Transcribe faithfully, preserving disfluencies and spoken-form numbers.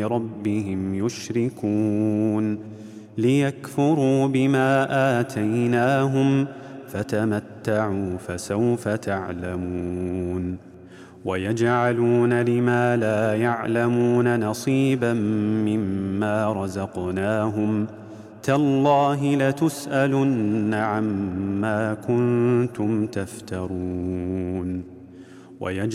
بربهم يشركون ليكفروا بما آتيناهم فتمتعوا فسوف تعلمون ويجعلون لما لا يعلمون نصيبا مما رزقناهم تالله لتسألن عما كنتم تفترون